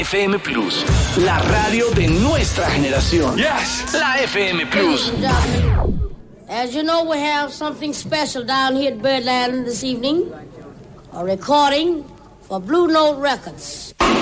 FM Plus, la radio de nuestra generación. Yes. La FM Plus. As you know, we have something special down here at Birdland this evening. A recording for Blue Note Records.